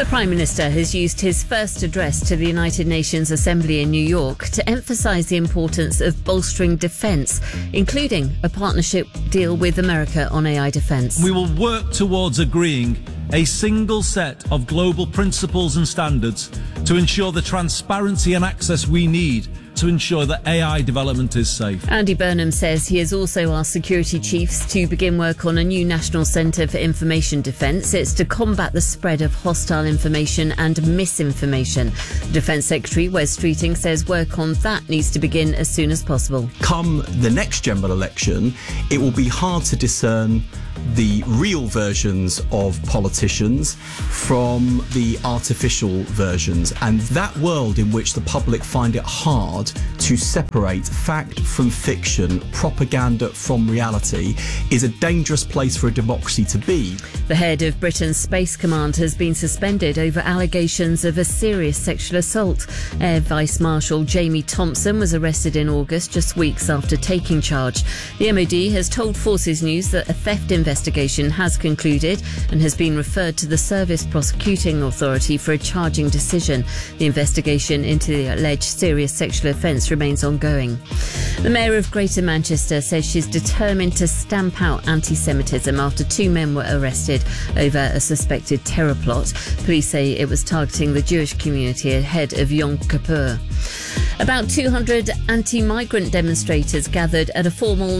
The Prime Minister has used his first address to the United Nations Assembly in New York to emphasise the importance of bolstering defence, including a partnership deal with America on AI defence. We will work towards agreeing a single set of global principles and standards to ensure the transparency and access we need to ensure that AI development is safe. Andy Burnham says he has also asked security chiefs to begin work on a new National Centre for Information Defence. It's to combat the spread of hostile information and misinformation. The Defence Secretary, Wes Streeting, says work on that needs to begin as soon as possible. Come the next general election, it will be hard to discern the real versions of politicians from the artificial versions, and that world in which the public find it hard to separate fact from fiction, propaganda from reality, is a dangerous place for a democracy to be. The head of Britain's Space Command has been suspended over allegations of a serious sexual assault. Air Vice Marshal Jamie Thompson was arrested in August, just weeks after taking charge. The MOD has told Forces News that a theft investigation has concluded and has been referred to the Service Prosecuting Authority for a charging decision. The investigation into the alleged serious sexual offence remains ongoing. The Mayor of Greater Manchester says she's determined to stamp out anti-Semitism after two men were arrested over a suspected terror plot. Police say it was targeting the Jewish community ahead of Yom Kippur. About 200 anti-migrant demonstrators gathered at a former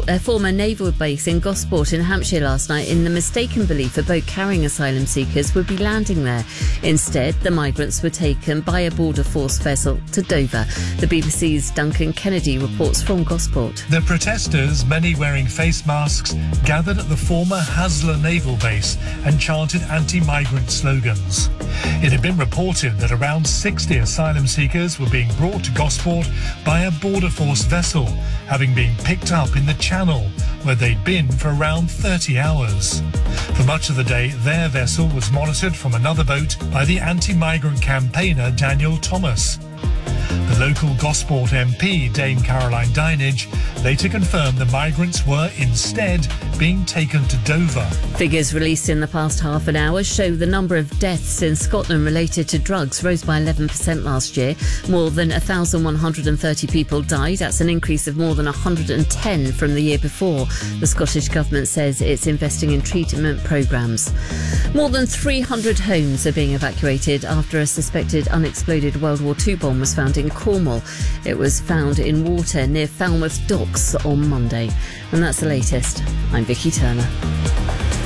naval base in Gosport in Hampshire last night in the mistaken belief a boat carrying asylum seekers would be landing there. Instead, the migrants were taken by a Border Force vessel to Dover. The BBC's Duncan Kennedy reports from Gosport. The protesters, many wearing face masks, gathered at the former Haslar Naval Base and chanted anti-migrant slogans. It had been reported that around 60 asylum seekers were being brought to Gosport by a Border Force vessel, having been picked up in the Channel, where they'd been for around 30 hours. For much of the day, their vessel was monitored from another boat by the anti-migrant campaigner Daniel Thomas. The local Gosport MP, Dame Caroline Dinenage, later confirmed the migrants were instead being taken to Dover. Figures released in the past half an hour show the number of deaths in Scotland related to drugs rose by 11% last year. More than 1,130 people died. That's an increase of more than 110 from the year before. The Scottish Government says it's investing in treatment programmes. More than 300 homes are being evacuated after a suspected unexploded World War II bomb was found in Cornwall. It was found in water near Falmouth Docks on Monday. And that's the latest. I'm Vicky Turner.